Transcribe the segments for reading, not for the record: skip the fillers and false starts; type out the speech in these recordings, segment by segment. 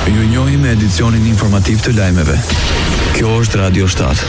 Ju njohim me edicionin informativ të lajmeve. Kjo është Radio 7.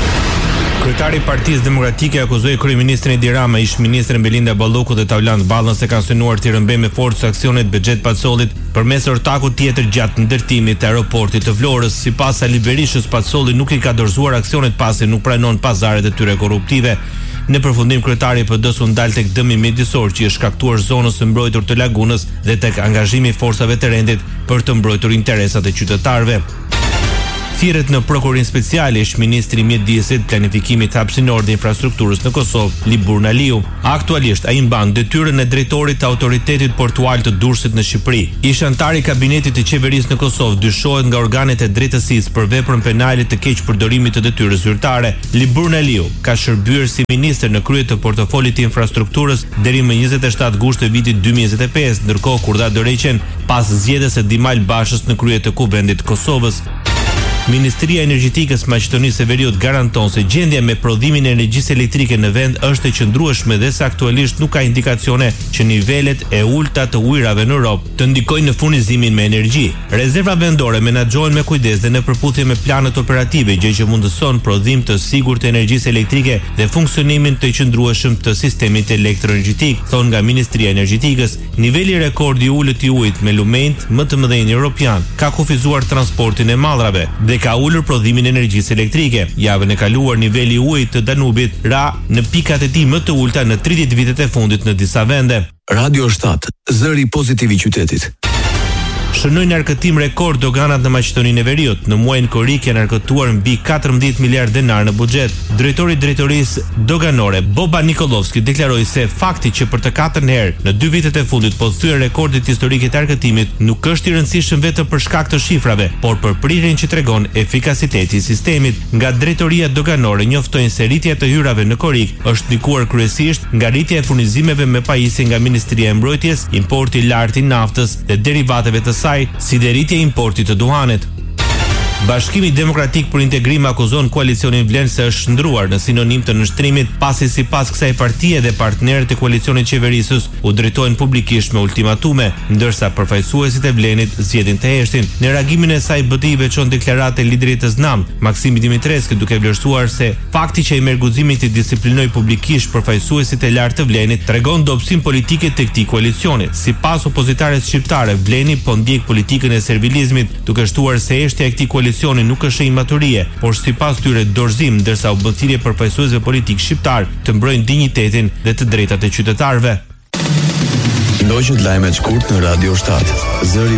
Kryetari i Partisë Demokratike akuzoi kryeministrin Edi Rama, ish-ministrin Belinda Balloku dhe Taulant Ballën se kanë synuar të rëmbejnë me forcë aksionit Bexhet Pacollit përmes ortakut tjetër gjatë ndërtimit të aeroportit të Vlorës. Sipas Ali Berishës, Pacolli nuk i ka dorëzuar aksionet pasi nuk pranon pazaret e tyre korruptive. Në përfundim, kryetari i PD-s u ndal tek dëmi mjedisor që i është shkaktuar zonës së mbrojtur të lagunës dhe tek angazhimi i forcave të rendit për të mbrojtur interesat e qytetarëve. Thirret në prokurorin special ish-ministri i mjedisit, planifikimit hapësinor dhe infrastrukturës në Kosovë, Libur Naliu. Aktualisht ai mban detyrën e drejtorit të autoritetit portual të Durrësit në Shqipëri. Ish-antari i kabinetit të qeverisë në Kosovë dyshohet nga organet e drejtësisë për veprën penale të keqpërdorimit të detyrës zyrtare. Libur Naliu ka shërbyer si ministër në krye të portofolit të infrastrukturës deri më 27 gusht të vitit 2025, ndërkohë kur dha dorëheqjen pas zgjedhjes së Dimal Bashës në krye të Kuvendit të Kosovës. Ministria e Energjetikës Maqedonisë së Veriut garanton se gjendja me prodhimin e energjisë elektrike në vend është e qëndrueshme dhe se aktualisht nuk ka indikacione që nivelet e ulta të ujrave në Europë të ndikojnë në furnizimin me energji. Rezerva vendore menaxhohen me kujdes dhe në përputhje me planet operative, gjë që mundëson prodhim të sigurt të energjisë elektrike dhe funksionimin të qëndrueshëm të sistemit elektroenergjetik, thon nga Ministria e Energjetikës. Niveli rekordi i ulët i ujit me lumenjt më të mëdhenj europian ka kufizuar transportin e mallrave dhe ka ulur prodhimin e energjisë elektrike. Javën e kaluar niveli i ujit të Danubit ra në pikat e tij më të ulta në 30 vitet e fundit në disa vende. Radio 7, zëri pozitiv i qytetit. Shënojnë arkëtim rekord doganat në Maqedoninë e Veriut. Në muajin korrik janë arkëtuar mbi 14 miliard denar në buxhet. Drejtori i drejtorisë doganore Boba Nikolovski deklaroi se fakti që për të katërt herë në 2 vitet e fundit po thyen rekordit historik të arkëtimit nuk është i rëndësishëm vetëm për shkak të shifrave, por për prirjen që tregon efikasiteti i sistemit. Nga drejtoria doganore njoftojnë se rritja e hyrave në korrik është ndikuar kryesisht nga rritja e furnizimeve me pajisje nga Ministria e Mbrojtjes, importi i lartë i naftës dhe derivateve të saj, si dhe rritja e importit të duhanit. Bashkimi Demokratik për Integrim akuzon koalicionin Vlen se është shndruar në sinonim të nështrimit, pasi sipas kësaj partie dhe partnerët e koalicionit qeverisës u drejtojnë publikisht me ultimatume, ndërsa përfaqësuesit e Vlenit zgjedhin të heshtin. Në reagimin e saj BDI veçon deklaratë e liderit të ZNAM, Maksimi Dimitrescu, duke vlerësuar se fakti që ai merr guximin të disiplinoj publikisht përfaqësuesit e lartë të Vlenit tregon dobësinë politike të këtij koalicioni. Sipas opozitares shqiptare, Vleni po ndjek politikën e servilizmit, duke shtuar se heshtja e këtij koalicioni nuk është e imaturie, por sipas tyre dorëzim, ndërsa u bë thirrje përfaqësuesve politik shqiptar të mbrojnë dinjitetin dhe të drejtat e qytetarëve. Ndoqët lajmet shkurt në Radio 7, zëri